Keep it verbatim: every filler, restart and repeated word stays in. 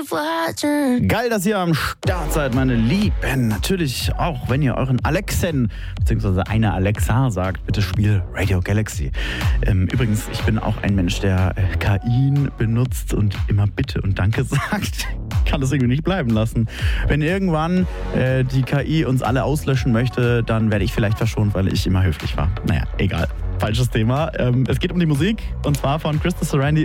Geil, dass ihr am Start seid, meine Lieben. Natürlich auch, wenn ihr euren Alexen bzw. eine Alexa sagt, bitte spiel Radio Galaxy. Ähm, übrigens, ich bin auch ein Mensch, der äh, K I benutzt und immer Bitte und Danke sagt. Kann das irgendwie nicht bleiben lassen. Wenn irgendwann äh, die K I uns alle auslöschen möchte, dann werde ich vielleicht verschont, weil ich immer höflich war. Naja, egal. Falsches Thema. Ähm, es geht um die Musik und zwar von Krista Sorandi